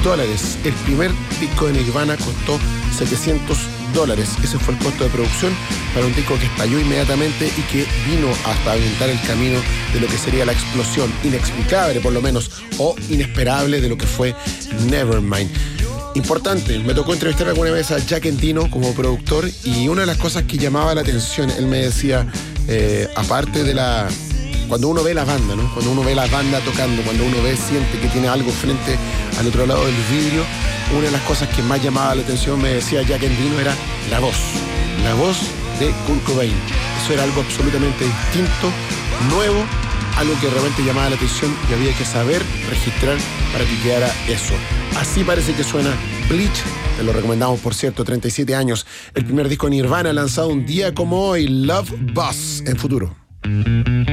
dólares. El primer disco de Nirvana costó $700. Ese fue el costo de producción para un disco que estalló inmediatamente y que vino hasta aventar el camino de lo que sería la explosión inexplicable, por lo menos, o inesperable de lo que fue Nevermind. Importante, me tocó entrevistar alguna vez a Jack Endino como productor, y una de las cosas que llamaba la atención, él me decía, aparte de cuando uno ve la banda, ¿no? Cuando uno ve la banda tocando, cuando uno siente que tiene algo frente al otro lado del vidrio, una de las cosas que más llamaba la atención, me decía Jack Endino, era la voz de Kurt Cobain. Eso era algo absolutamente distinto, nuevo, algo que realmente llamaba la atención y había que saber registrar para que quedara eso. Así parece que suena Bleach. Te lo recomendamos, por cierto, 37 años. El primer disco de Nirvana lanzado un día como hoy, Love Buzz, en Futuro.